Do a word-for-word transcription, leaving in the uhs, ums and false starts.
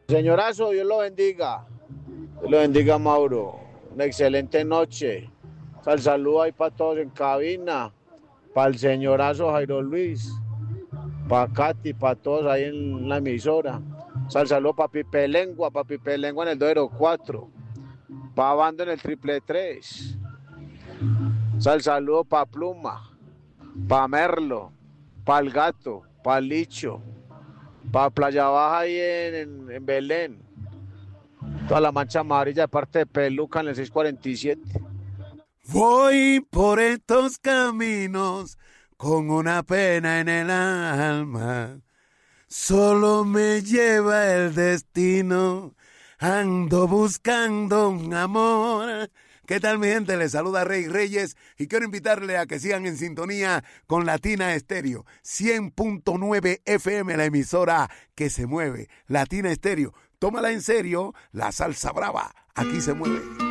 Señorazo, Dios lo bendiga. Dios lo bendiga, Mauro. Una excelente noche. Sal saludo ahí para todos en cabina. Para el señorazo Jairo Luis. Para Katy, para todos ahí en la emisora. Sal saludo para Pipe Lengua, para Pipe Lengua en el dos cero cuatro. Para Bando en el triple tres. Sal saludo para Pluma. Para Merlo. Para el Gato. Para Licho. Para Playa Baja ahí en, en, en Belén. Toda la mancha amarilla de parte de Peluca en el seiscientos cuarenta y siete. Voy por estos caminos con una pena en el alma. Solo me lleva el destino. Ando buscando un amor. ¿Qué tal, mi gente? Les saluda Rey Reyes y quiero invitarle a que sigan en sintonía con Latina Estéreo. cien punto nueve F M, la emisora que se mueve. Latina Estéreo. Tómala en serio, la salsa brava. Aquí se mueve.